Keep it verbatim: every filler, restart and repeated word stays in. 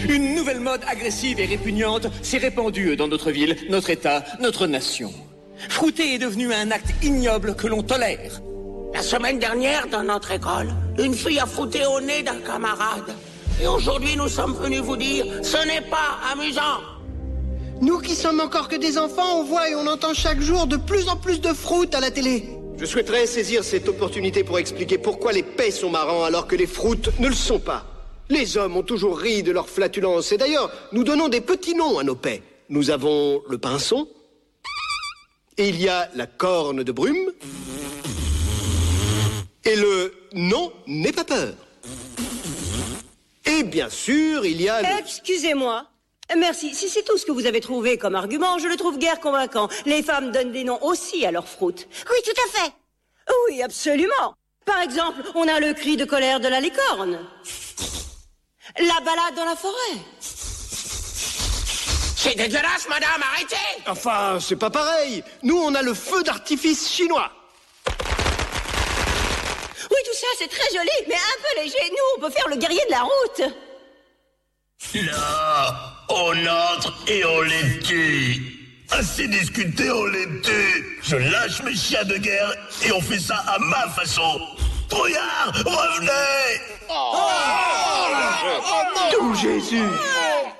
Une nouvelle mode agressive et répugnante s'est répandue dans notre ville, notre État, notre nation. Frouter est devenu un acte ignoble que l'on tolère. La semaine dernière, dans notre école, une fille a frouté au nez d'un camarade. Et aujourd'hui, nous sommes venus vous dire, ce n'est pas amusant. Nous qui sommes encore que des enfants, on voit et on entend chaque jour de plus en plus de froutes à la télé. Je souhaiterais saisir cette opportunité pour expliquer pourquoi les paix sont marrants alors que les froutes ne le sont pas. Les hommes ont toujours ri de leur flatulence et d'ailleurs, nous donnons des petits noms à nos paix. Nous avons le pinson, et il y a la corne de brume, et le non n'aie pas peur. Et bien sûr, il y a le... Excusez-moi. Merci. Si c'est tout ce que vous avez trouvé comme argument, je le trouve guère convaincant. Les femmes donnent des noms aussi à leurs froutes. Oui, tout à fait. Oui, absolument. Par exemple, on a le cri de colère de la licorne. La balade dans la forêt. C'est dégueulasse, madame, arrêtez! Enfin, c'est pas pareil. Nous, on a le feu d'artifice chinois. Oui, tout ça, c'est très joli, mais un peu léger. Nous, on peut faire le guerrier de la route. Là, on entre et on les tue. Assez discuté, on les tue. Je lâche mes chiens de guerre et on fait ça à ma façon. Trouillard, revenez! Oh, oh, oh, oh, oh, Jésus!